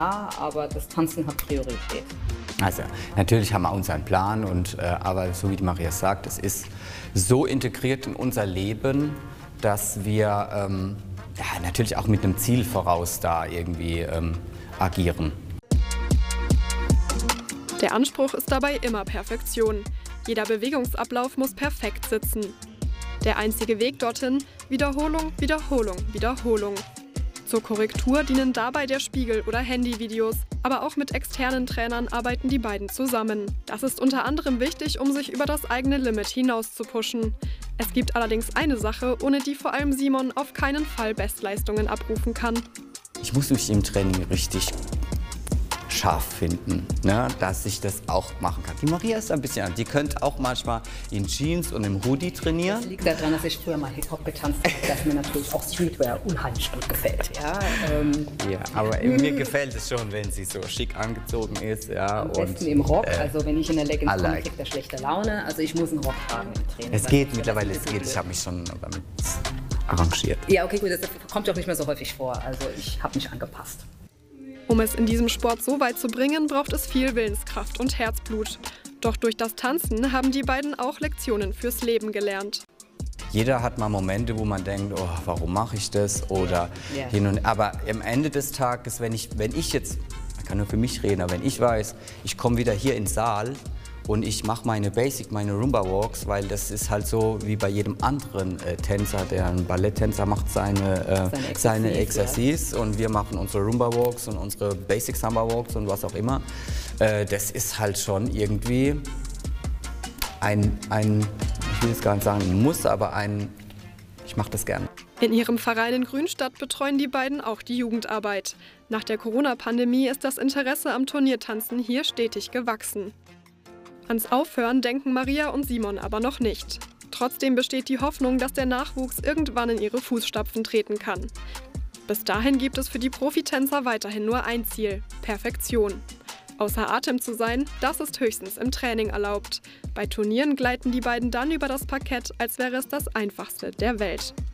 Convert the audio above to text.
aber das Tanzen hat Priorität. Also natürlich haben wir unseren Plan, aber so wie die Maria sagt, es ist so integriert in unser Leben, dass wir natürlich auch mit einem Ziel voraus da irgendwie agieren. Der Anspruch ist dabei immer Perfektion. Jeder Bewegungsablauf muss perfekt sitzen. Der einzige Weg dorthin: Wiederholung, Wiederholung, Wiederholung. Zur Korrektur dienen dabei der Spiegel oder Handyvideos, aber auch mit externen Trainern arbeiten die beiden zusammen. Das ist unter anderem wichtig, um sich über das eigene Limit hinaus zu pushen. Es gibt allerdings eine Sache, ohne die vor allem Simon auf keinen Fall Bestleistungen abrufen kann. Ich muss mich im Training richtig scharf finden, ne, dass ich das auch machen kann. Die Maria ist ein bisschen, die könnte auch manchmal in Jeans und im Hoodie trainieren. Das liegt daran, dass ich früher mal Hip-Hop getanzt habe, dass mir natürlich auch Streetwear unheimlich gut gefällt. Ja, aber mir gefällt es schon, wenn sie so schick angezogen ist. Ja, am besten im Rock, also wenn ich in der Leggings komme, kriegt er schlechte Laune. Also ich muss einen Rock tragen im Training. Es geht mittlerweile, es geht. Ich habe mich schon damit arrangiert. Ja, okay, gut, das kommt ja auch nicht mehr so häufig vor. Also ich habe mich angepasst. Um es in diesem Sport so weit zu bringen, braucht es viel Willenskraft und Herzblut. Doch durch das Tanzen haben die beiden auch Lektionen fürs Leben gelernt. Jeder hat mal Momente, wo man denkt, oh, warum mache ich das? Oder aber am Ende des Tages, wenn ich jetzt, ich kann nur für mich reden, aber wenn ich weiß, ich komme wieder hier in den Saal und ich mache meine Rumba Walks, weil das ist halt so wie bei jedem anderen Tänzer, der ein Balletttänzer macht seine Exercise und wir machen unsere Rumba Walks und unsere Basic Samba Walks und was auch immer. Das ist halt schon irgendwie ich will jetzt gar nicht sagen ein Muss, aber ich mache das gern. In ihrem Verein in Grünstadt betreuen die beiden auch die Jugendarbeit. Nach der Corona-Pandemie ist das Interesse am Turniertanzen hier stetig gewachsen. Ans Aufhören denken Maria und Simon aber noch nicht. Trotzdem besteht die Hoffnung, dass der Nachwuchs irgendwann in ihre Fußstapfen treten kann. Bis dahin gibt es für die Profitänzer weiterhin nur ein Ziel: Perfektion. Außer Atem zu sein, das ist höchstens im Training erlaubt. Bei Turnieren gleiten die beiden dann über das Parkett, als wäre es das einfachste der Welt.